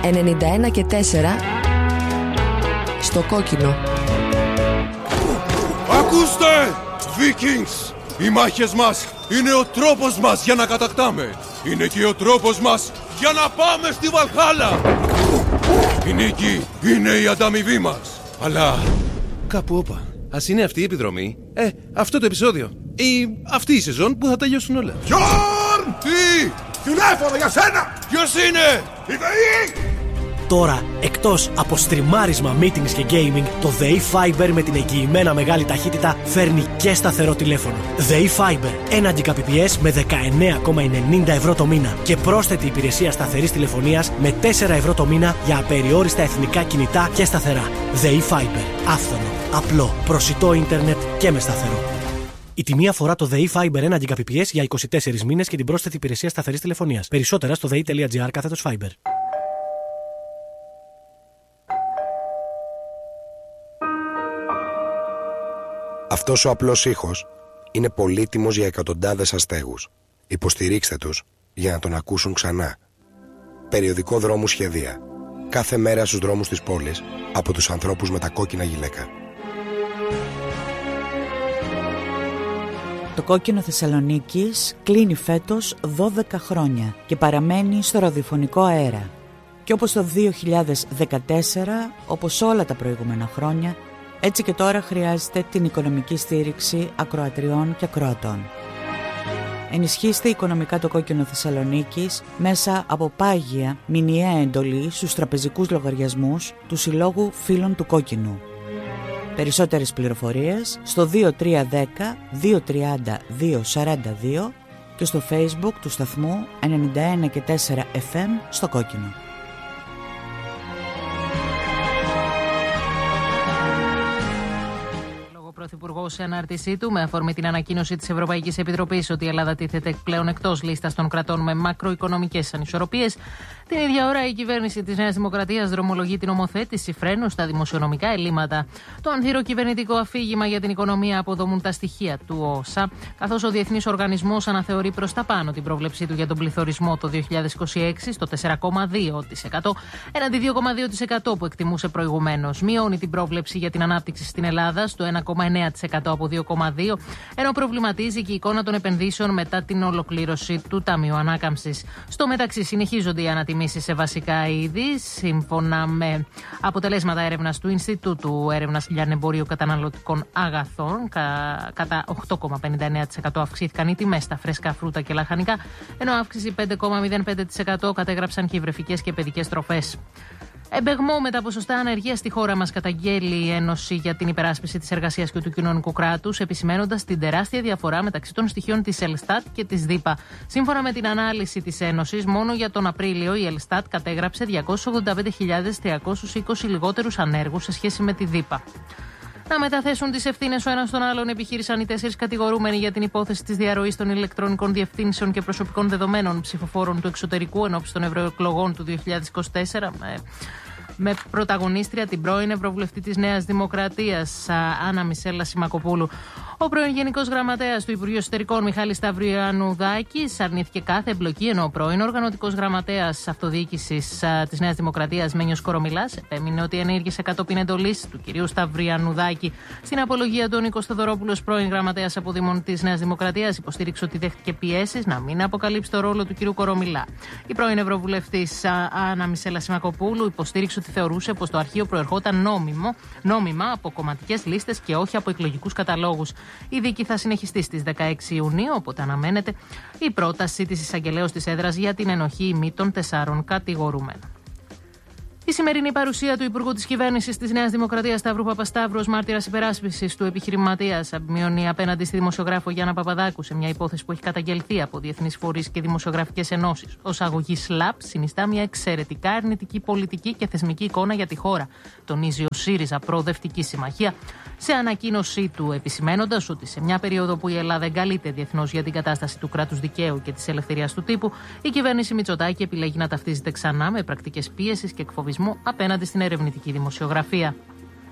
91 και 4 στο κόκκινο. Ακούστε, Vikings! Οι μάχες μας είναι ο τρόπος μας για να κατακτάμε. Είναι και ο τρόπος μας για να πάμε στη Βαλχάλα. Η νίκη είναι η ανταμοιβή μας. Αλλά κάπου όπα. Ας είναι αυτή η επιδρομή, αυτό το επεισόδιο ή αυτή η σεζόν που θα τελειώσουν όλα. Γιόρν! Τι! Τηλέφωνο για σένα! Ποιος είναι? Η ΔΕΗ! Τώρα, εκτός από στριμάρισμα, meetings και gaming, το ΔΕΗ Fiber με την εγγυημένα μεγάλη ταχύτητα φέρνει και σταθερό τηλέφωνο. ΔΕΗ Fiber, 1 Gbps με 19,90 ευρώ το μήνα και πρόσθετη υπηρεσία σταθερής τηλεφωνίας με 4 ευρώ το μήνα για απεριόριστα εθνικά κινητά και σταθερά. ΔΕΗ Fiber, άφθονο, απλό, προσιτό ίντερνετ και με σταθερό. Η τιμή αφορά το ΔΕΗ Fiber 1 Gbps για 24 μήνες και την πρόσθετη υπηρεσία σταθερής τηλεφωνίας. Περισσότερα στο dei.gr/Fiber. Αυτός ο απλός ήχος είναι πολύτιμος για εκατοντάδες αστέγους. Υποστηρίξτε τους για να τον ακούσουν ξανά. Περιοδικό δρόμου Σχεδία. Κάθε μέρα στους δρόμους της πόλης από τους ανθρώπους με τα κόκκινα γυλαίκα. Το Κόκκινο Θεσσαλονίκης κλείνει φέτος 12 χρόνια και παραμένει στο ραδιοφωνικό αέρα. Και όπως το 2014, όπως όλα τα προηγούμενα χρόνια, έτσι και τώρα χρειάζεται την οικονομική στήριξη ακροατριών και ακροατών. Ενισχύστε οικονομικά το Κόκκινο Θεσσαλονίκης μέσα από πάγια μηνιαία εντολή στους τραπεζικούς λογαριασμούς του Συλλόγου Φίλων του Κόκκινου. Περισσότερες πληροφορίες στο 2310 230 242 και στο Facebook του σταθμού 91 και 4 FM στο Κόκκινο. Πρωθυπουργό σε ανάρτησή του, με αφορμή την ανακοίνωση της Ευρωπαϊκής Επιτροπής ότι η Ελλάδα τίθεται πλέον εκτός λίστας των κρατών με μακροοικονομικές ανισορροπίες, την ίδια ώρα η κυβέρνηση της Νέας Δημοκρατίας δρομολογεί την ομοθέτηση φρένου στα δημοσιονομικά ελλείμματα. Το ανθυρό κυβερνητικό αφήγημα για την οικονομία αποδομούν τα στοιχεία του ΟΣΑ, καθώς ο Διεθνής Οργανισμός αναθεωρεί προς τα πάνω την πρόβλεψή του για τον πληθωρισμό το 2026 στο 4,2%, έναντι 2,2% που εκτιμούσε προηγουμένως. Μειώνει την πρόβλεψη για την ανάπτυξη στην Ελλάδα στο 1,9% από 2,2%, ενώ προβληματίζει και η εικόνα των επενδύσεων μετά την ολοκλήρωση του Ταμείου Ανάκαμψης. Στο μεταξύ, συνεχίζονται οι ανατιμήσεις σε βασικά είδη, σύμφωνα με αποτελέσματα έρευνας του Ινστιτούτου Έρευνας Λιανεμπορίου Καταναλωτικών Αγαθών. Κατά 8,59% αυξήθηκαν οι τιμές στα φρέσκα φρούτα και λαχανικά, ενώ αύξηση 5,05% κατέγραψαν και οι βρεφικές και παιδικές τροφές. Εμπεγμό με τα ποσοστά ανεργίας στη χώρα μας καταγγέλει η Ένωση για την Υπεράσπιση της Εργασίας και του Κοινωνικού Κράτους, επισημαίνοντας την τεράστια διαφορά μεταξύ των στοιχείων της Ελστάτ και της ΔΥΠΑ. Σύμφωνα με την ανάλυση της Ένωσης, μόνο για τον Απρίλιο η Ελστάτ κατέγραψε 285.320 λιγότερους ανέργους σε σχέση με τη ΔΥΠΑ. Να μεταθέσουν τις ευθύνες ο ένας στον άλλον επιχείρησαν οι 4 κατηγορούμενοι για την υπόθεση της διαρροής των ηλεκτρονικών διευθύνσεων και προσωπικών δεδομένων ψηφοφόρων του εξωτερικού ενόψει των ευρωεκλογών του 2024, με πρωταγωνίστρια την πρώην Ευρωβουλευτή της Νέας Δημοκρατίας, Άννα Μισέλα Σιμακοπούλου. Ο πρώην Γενικός Γραμματέας του Υπουργείου Εσωτερικών, Μιχάλης Σταυριανουδάκης, αρνήθηκε κάθε εμπλοκή, ενώ ο πρώην Οργανωτικός Γραμματέας Αυτοδιοίκησης της Νέας Δημοκρατίας, Μένιος Κορομιλάς, επέμεινε ότι ενήργησε κατόπιν εντολής του κυρίου Σταυριανουδάκη. Στην απολογία του, ο Νίκος Θεοδωρόπουλος, πρώην Γραμματέας Αποδήμων της Νέας Δημοκρατίας, υποστήριξε ότι δέχτηκε πιέσεις να μην αποκαλύψει το ρόλο του κυρίου Κορομιλά. Η πρώην Ευρωβουλευτής Άννα Μισέλα Σιμακοπούλου υποστήριξε ότι θεωρούσε πως το αρχείο προερχόταν νόμιμα από κομματικές λίστες και όχι από εκλογικούς καταλόγους. Η δίκη θα συνεχιστεί στις 16 Ιουνίου, οπότε αναμένεται η πρόταση της εισαγγελέως της έδρας για την ενοχή ημί των 4 κατηγορουμένων. Η σημερινή παρουσία του Υπουργού της Κυβέρνησης της Νέας Δημοκρατίας Σταύρου Παπασταύρου ως μάρτυρας υπεράσπισης του επιχειρηματίας μειώνει απέναντι στη δημοσιογράφο Γιάννα Παπαδάκου σε μια υπόθεση που έχει καταγγελθεί από διεθνείς φορείς και δημοσιογραφικές ενώσεις. Ως αγωγή ΣΛΑΠ συνιστά μια εξαιρετικά αρνητική πολιτική και θεσμική εικόνα για τη χώρα, τονίζει ο ΣΥΡΙΖΑ Προοδευτική Συμμαχία, σε ανακοίνωσή του επισημένοντας ότι σε μια περίοδο που η Ελλάδα εγκαλείται διεθνώς για την κατάσταση του κράτους δικαίου και της ελευθερίας του τύπου, η κυβέρνηση Μητσοτάκη επιλέγει να ταυτίζεται ξανά με πρακτικές πίεσης και εκφοβισμού απέναντι στην ερευνητική δημοσιογραφία.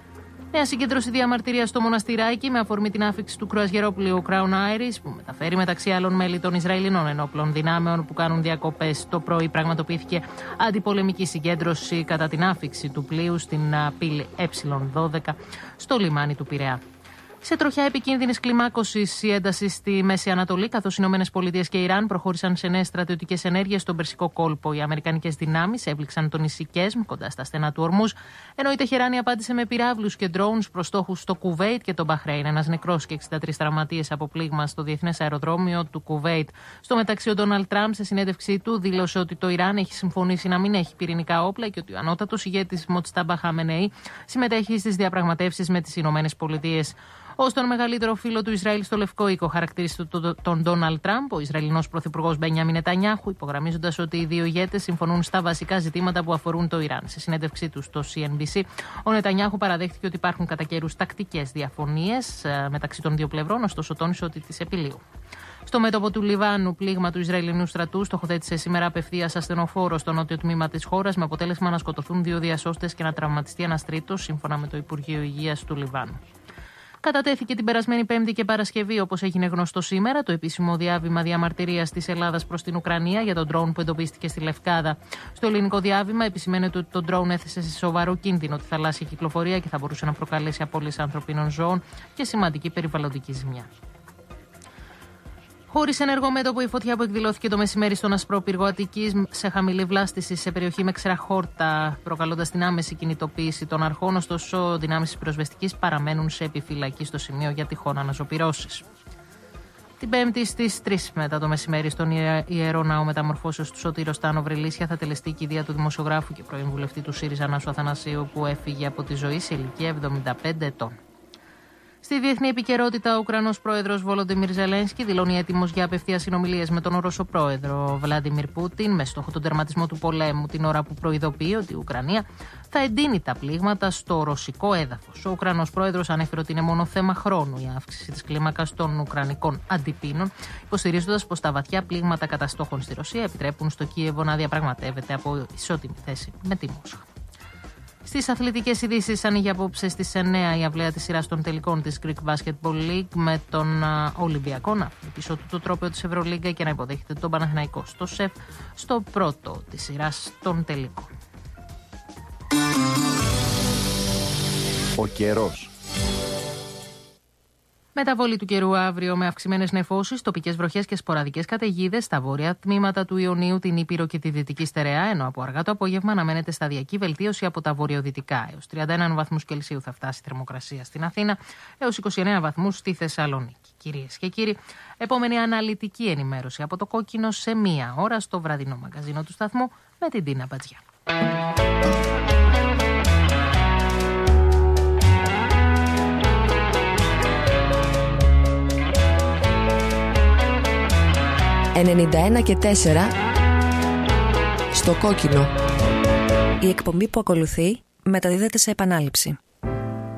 Νέα συγκέντρωση διαμαρτυρίας στο Μοναστηράκι με αφορμή την άφιξη του κρουαζιερόπλοιου Crown Iris, που μεταφέρει μεταξύ άλλων μέλη των Ισραηλινών ενόπλων δυνάμεων που κάνουν διακοπές. Το πρωί πραγματοποιήθηκε αντιπολεμική συγκέντρωση κατά την άφιξη του πλοίου στην πύλη Ε12 στο λιμάνι του Πειραιά. Σε τροχιά επικίνδυνης κλιμάκωσης η ένταση στη Μέση Ανατολή, καθώς οι ΗΠΑ και Ιράν προχώρησαν σε νέες στρατιωτικές ενέργειες στον Περσικό κόλπο. Οι αμερικανικές δυνάμεις έβληξαν το νησί Κέσμ κοντά στα στενά του Ορμούζ, ενώ η Τεχεράνη απάντησε με πυράβλους και ντρόουνς προς στόχους στο Κουβέιτ και το Μπαχρέιν. Ένας νεκρός και 63 τραυματίες από πλήγμα στο διεθνές αεροδρόμιο του Κουβέιτ. Στο μεταξύ, ο Ντόναλντ Τραμπ σε συνέντευξή του δήλωσε ότι το Ιράν έχει συμφωνήσει να μην έχει πυρηνικά όπλα και ότι ο ανώτατος ηγέτης Μοτστάμπα Χαμενεή συμμετέχει στις διαπραγματεύσεις με τις ΗΠΑ. Ως τον μεγαλύτερο φίλο του Ισραήλ στο Λευκό Οίκο, χαρακτήρισε τον Ντόναλντ Τραμπ, ο Ισραηλινός πρωθυπουργός Μπενιάμιν Νετανιάχου, υπογραμμίζοντας ότι οι δύο ηγέτες συμφωνούν στα βασικά ζητήματα που αφορούν το Ιράν. Σε συνέντευξή του στο CNBC, ο Νετανιάχου παραδέχτηκε ότι υπάρχουν κατά καιρούς τακτικές διαφωνίες μεταξύ των δύο πλευρών, ωστόσο τόνισε ότι τις επιλύουν. Στο μέτωπο του Λιβάνου, πλήγμα του Ισραηλινού στρατού στοχοθέτησε σήμερα απευθείας ασθενοφόρο στο νότιο τμήμα της χώρας, με αποτέλεσμα να σκοτωθούν 2 διασώστες και να τραυματιστεί ένας τρίτος, σύμφωνα με το Υπουργείο Υγείας του Λιβάνου. Κατατέθηκε την περασμένη Πέμπτη και Παρασκευή, όπως έγινε γνωστό σήμερα, το επίσημο διάβημα διαμαρτυρίας της Ελλάδας προς την Ουκρανία για τον ντρόουν που εντοπίστηκε στη Λευκάδα. Στο ελληνικό διάβημα επισημαίνεται ότι το ντρόουν έθεσε σε σοβαρό κίνδυνο τη θαλάσσια κυκλοφορία και θα μπορούσε να προκαλέσει απώλειες ανθρωπίνων ζώων και σημαντική περιβαλλοντική ζημιά. Χωρίς ενεργό μέτωπο, η φωτιά που εκδηλώθηκε το μεσημέρι στον Ασπρόπυργο Αττικής σε χαμηλή βλάστηση σε περιοχή με ξερά χόρτα, προκαλώντας την άμεση κινητοποίηση των αρχών, ωστόσο δυνάμεις της πυροσβεστικής παραμένουν σε επιφυλακή στο σημείο για τυχόν αναζωπυρώσεις. Την Πέμπτη στις 3 μετά το μεσημέρι στον Ιερό Ναό Μεταμορφώσεως του Σωτήρου Στάνο Βρυλίσια θα τελεστεί η κηδεία του δημοσιογράφου και πρώην βουλευτή του ΣΥΡΙΖΑ Νάσου Αθανασίου, που έφυγε από τη ζωή σε ηλικία 75 ετών. Στη διεθνή επικαιρότητα, ο Ουκρανός πρόεδρος Βολοντιμίρ Ζελένσκι δηλώνει έτοιμος για απευθείας συνομιλίες με τον Ρώσο πρόεδρο Βλάντιμιρ Πούτιν με στόχο τον τερματισμό του πολέμου, την ώρα που προειδοποιεί ότι η Ουκρανία θα εντείνει τα πλήγματα στο ρωσικό έδαφος. Ο Ουκρανός πρόεδρος ανέφερε ότι είναι μόνο θέμα χρόνου η αύξηση της κλίμακας των ουκρανικών αντιπίνων, υποστηρίζοντας πως τα βαθιά πλήγματα κατά στόχων στη Ρωσία επιτρέπουν στο Κίεβο να διαπραγματεύεται από ισότιμη θέση με τη Μόσχα. Στις αθλητικές ειδήσεις, ανοίγει απόψε στις 9 η αυλαία της σειράς των τελικών της Greek Basketball League με τον Ολυμπιακό να φέρει πίσω του το τρόπαιο της Ευρωλίγκα και να υποδέχεται τον Παναθηναϊκό στο ΣΕΦ στο πρώτο της σειράς των τελικών. Ο καιρός. Μεταβολή του καιρού αύριο με αυξημένες νεφώσεις, τοπικές βροχές και σποραδικές καταιγίδες στα βόρεια τμήματα του Ιωνίου, την Ήπειρο και τη Δυτική Στερεά, ενώ από αργά το απόγευμα αναμένεται σταδιακή βελτίωση από τα βορειοδυτικά. Έως 31 βαθμούς Κελσίου θα φτάσει η θερμοκρασία στην Αθήνα, έως 29 βαθμούς στη Θεσσαλονίκη. Κυρίες και κύριοι, επόμενη αναλυτική ενημέρωση από το Κόκκινο σε 1 ώρα στο βραδινό μαγκαζίνο του σταθμού με την Τίνα Μπατζιά. 91,4 στο Κόκκινο. Η εκπομπή που ακολουθεί μεταδίδεται σε επανάληψη.